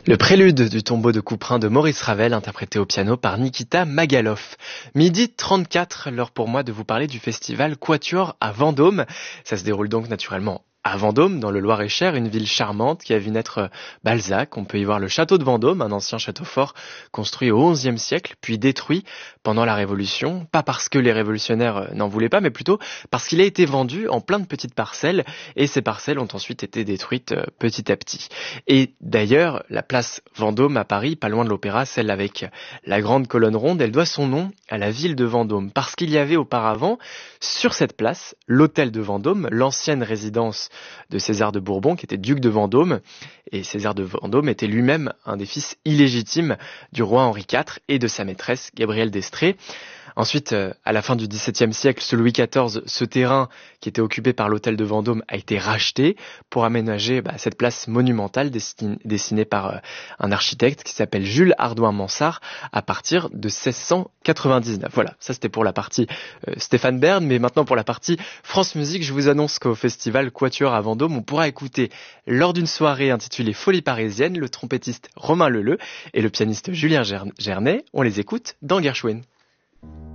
Le prélude du tombeau de Couperin de Maurice Ravel, interprété au piano par Nikita Magaloff. 12h34, l'heure pour moi de vous parler du festival Quatuor à Vendôme. Ça se déroule donc naturellement à Vendôme, dans le Loir-et-Cher, une ville charmante qui a vu naître Balzac. On peut y voir le château de Vendôme, un ancien château fort construit au XIe siècle, puis détruit pendant la Révolution. Pas parce que les révolutionnaires n'en voulaient pas, mais plutôt parce qu'il a été vendu en plein de petites parcelles, et ces parcelles ont ensuite été détruites petit à petit. Et d'ailleurs, la place Vendôme à Paris, pas loin de l'Opéra, celle avec la grande colonne ronde, elle doit son nom à la ville de Vendôme, parce qu'il y avait auparavant, sur cette place, l'hôtel de Vendôme, l'ancienne résidence de César de Bourbon, qui était duc de Vendôme, et César de Vendôme était lui-même un des fils illégitimes du roi Henri IV et de sa maîtresse Gabrielle d'Estrées. Ensuite, à la fin du XVIIe siècle, sous Louis XIV, ce terrain qui était occupé par l'hôtel de Vendôme a été racheté pour aménager cette place monumentale dessinée par un architecte qui s'appelle Jules Hardouin-Mansart à partir de 1699. Voilà, ça c'était pour la partie Stéphane Bern, mais maintenant pour la partie France Musique, je vous annonce qu'au festival Quatuor à Vendôme, on pourra écouter lors d'une soirée intitulée Folie parisienne le trompettiste Romain Leleu et le pianiste Julien Gernet. On les écoute dans Gershwin.